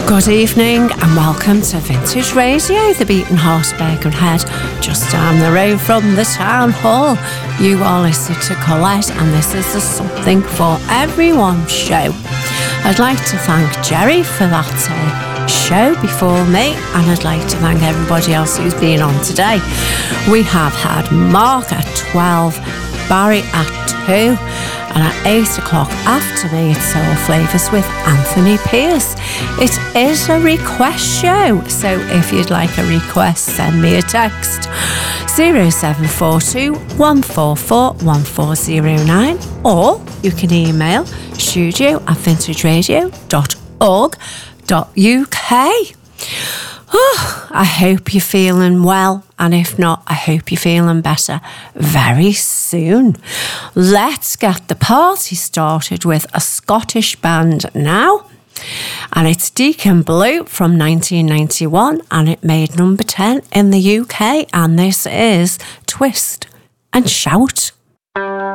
Good evening and welcome to Vintage Radio, the Beaten Horse Birkenhead, just down the road from the town hall. You are listening to Colette and this is the Something for Everyone show. I'd like to thank Jerry for that show before me, and I'd like to thank everybody else who's been on today. We have had Mark at 12, Barry at 2, and at 8 o'clock after me it's Soul Flavours with Anthony Pierce. It is a request show, so if you'd like a request, send me a text 0742 144 1409, or you can email studio@vintageradio.org.uk. Oh, I hope you're feeling well, and if not, I hope you're feeling better very soon. Let's get the party started with a Scottish band now, and it's Deacon Blue from 1991, and it made number 10 in the UK, and this is Twist and Shout.